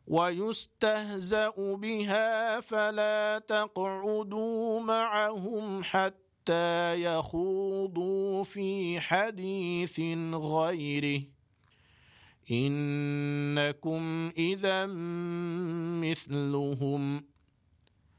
ويستهزأ بها فلا تقعدوا معهم حتى يخوضوا في حديث غيره إنكم إذا مثلهم